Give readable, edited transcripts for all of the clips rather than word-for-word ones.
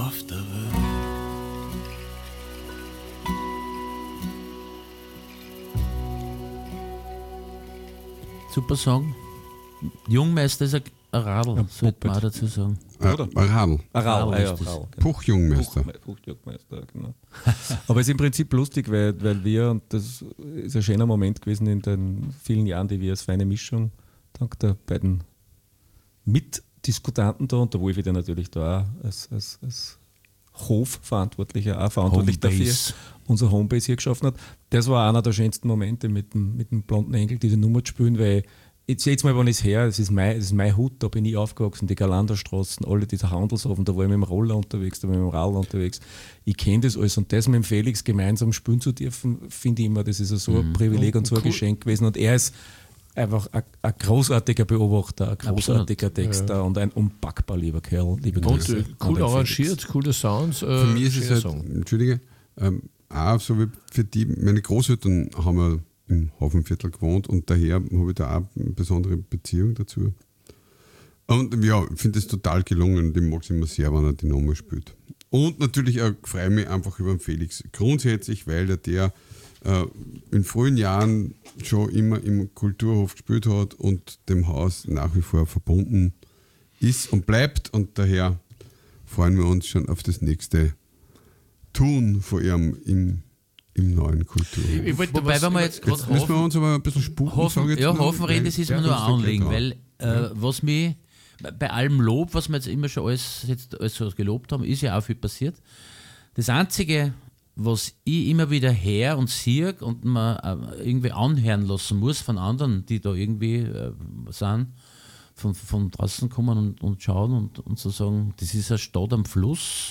auf der Welt. Super Song. Jungmeister ist ein Radl, sollte man auch dazu sagen. Ein Radl. Ein Radl, ist ja, das. Radl. Puchjungmeister. Puchjungmeister, genau. Aber es ist im Prinzip lustig, weil wir, und das ist ein schöner Moment gewesen in den vielen Jahren, die wir als feine Mischung, dank der beiden Mitdiskutanten da, und der Wolfi, der natürlich da auch als Hofverantwortlicher auch verantwortlich dafür unser Homebase hier geschaffen hat. Das war einer der schönsten Momente mit dem blonden Engel, diese Nummer zu spielen, weil jetzt mal, wann ich es her, es ist mein Hut, da bin ich aufgewachsen, die Galanderstraßen, alle diese Handelshofen, da war ich mit dem Roller unterwegs, da war ich mit dem Radl unterwegs. Ich kenne das alles, und das mit dem Felix gemeinsam spielen zu dürfen, finde ich immer, das ist so ein Privileg und so ein Geschenk gewesen, und er ist einfach ein großartiger Beobachter, ein großartiger Texter und ein unpackbar lieber Kerl. Liebe Grüße. Cool arrangiert, coole Sounds. Für mich ist es halt, Entschuldige, auch so wie für die, meine Großeltern haben ja im Hafenviertel gewohnt, und daher habe ich da auch eine besondere Beziehung dazu. Und ja, ich finde es total gelungen, und ich mag es immer sehr, wenn er die Nummer spielt. Und natürlich auch freue ich mich einfach über den Felix. Grundsätzlich, weil der in frühen Jahren schon immer im Kulturhof gespielt hat und dem Haus nach wie vor verbunden ist und bleibt, und daher freuen wir uns schon auf das nächste Tun von ihm im neuen Kulturhof. Wobei, wenn wir jetzt gerade müssen wir uns aber ein bisschen spucken. Hofenreden, das ist mir nur ein Anliegen, weil was mich bei allem Lob, was wir jetzt immer schon alles so gelobt haben, ist ja auch viel passiert. Das Einzige, was ich immer wieder her und sehe und man irgendwie anhören lassen muss von anderen, die da irgendwie sind, von draußen kommen und schauen und so sagen, das ist eine Stadt am Fluss.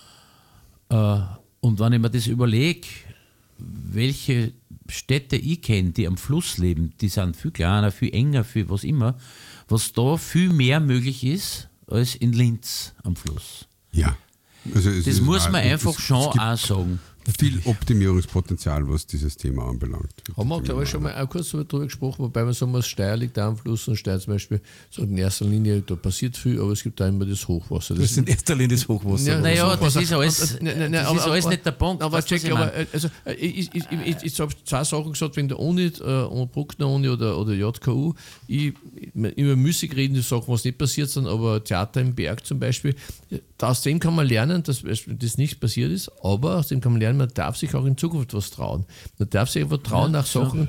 Und wenn ich mir das überlege, welche Städte ich kenne, die am Fluss leben, die sind viel kleiner, viel enger, viel was immer, was da viel mehr möglich ist als in Linz am Fluss. Ja. Also das muss man einfach schon auch sagen. Viel Optimierungspotenzial, was dieses Thema anbelangt. Haben wir, glaube ich, schon mal auch kurz darüber gesprochen, wobei man sagen muss, Steyr liegt da am Fluss, und Steyr zum Beispiel sagt in erster Linie, da passiert viel, aber es gibt da immer das Hochwasser. Das ist in erster Linie das Hochwasser. Ja, naja, das ist alles nicht der Punkt. Aber check, ich habe zwei Sachen gesagt, wegen der Uni, Bruckner Uni oder JKU. Über Musik reden, die Sachen, was nicht passiert sind, aber Theater im Berg zum Beispiel, aus dem kann man lernen, dass das nicht passiert ist, aber aus dem kann man lernen, man darf sich auch in Zukunft was trauen. Man darf sich einfach trauen, nach Sachen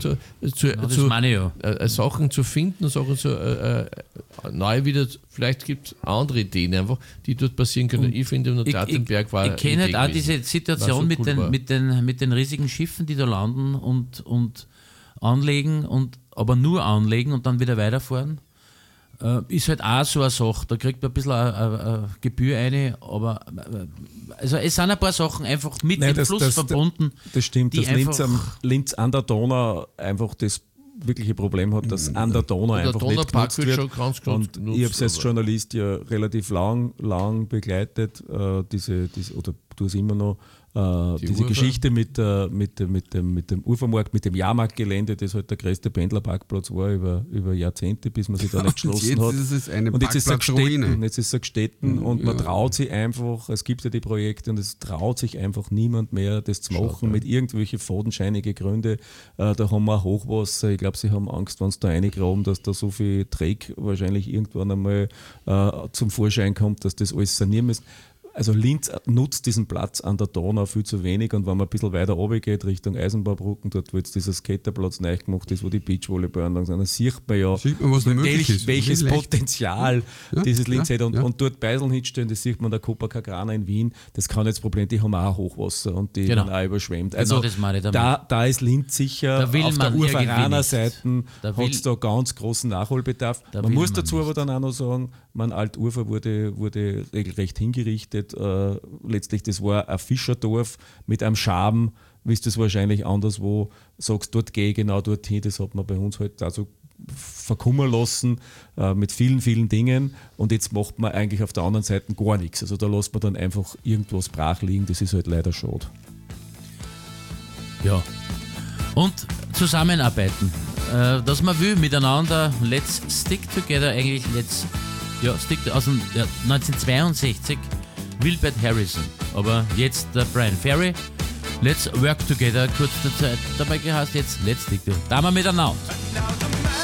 Sachen zu finden, Sachen neu wieder, vielleicht gibt es andere Ideen einfach, die dort passieren können. Ich finde, im Theater im Berg war ich kenne halt auch gewesen. diese Situation So mit den riesigen Schiffen, die da landen und anlegen, aber nur anlegen und dann wieder weiterfahren. Ist halt auch so eine Sache, da kriegt man ein bisschen eine Gebühr rein, aber also es sind ein paar Sachen einfach mit dem Fluss verbunden. Das stimmt, dass Linz an der Donau einfach das wirkliche Problem hat, dass an der Donau einfach nicht genutzt wird. Und ich habe es als Journalist ja relativ lang begleitet, oder tue es immer noch, diese Geschichte mit dem Ufermarkt, mit dem Jahrmarktgelände, das halt der größte Pendlerparkplatz war über Jahrzehnte, bis man sich da nicht geschlossen hat. Und jetzt ist es Gstetten und man traut sich einfach, es gibt ja die Projekte, und es traut sich einfach niemand mehr, das zu machen mit irgendwelchen fadenscheinigen Gründen. Da haben wir Hochwasser, ich glaube, sie haben Angst, wenn es da reingraben, dass da so viel Dreck wahrscheinlich irgendwann einmal zum Vorschein kommt, dass das alles sanieren müssen. Also Linz nutzt diesen Platz an der Donau viel zu wenig, und wenn man ein bisschen weiter runter geht, Richtung Eisenbahnbrücken, dort wo jetzt dieser Skaterplatz neu gemacht ist, wo die Beachvolleyballanlagen sind, dann sieht man ja, welches Potenzial dieses Linz hat, und dort Beiseln hinstellen, das sieht man der Copacabana in Wien, das kann jetzt das Problem, die haben auch Hochwasser und die werden auch überschwemmt. Also da ist Linz sicher, auf der Urveraner-Seite hat es da ganz großen Nachholbedarf. Man muss dazu aber dann auch noch sagen, Alt-Urfer wurde regelrecht hingerichtet. Letztlich, das war ein Fischerdorf mit einem Charme, wie es das wahrscheinlich anderswo sagst, dort gehe ich genau dorthin. Das hat man bei uns halt also verkummern lassen mit vielen, vielen Dingen, und jetzt macht man eigentlich auf der anderen Seite gar nichts. Also da lässt man dann einfach irgendwas brach liegen, das ist halt leider schade. Ja. Und zusammenarbeiten. Dass man will miteinander, let's stick together, eigentlich stick aus dem 1962 Wilbert Harrison. Aber jetzt der Brian Ferry. Let's Work Together, kurz der Zeit dabei gehasst, jetzt Let's Stick Together. Da mal miteinander.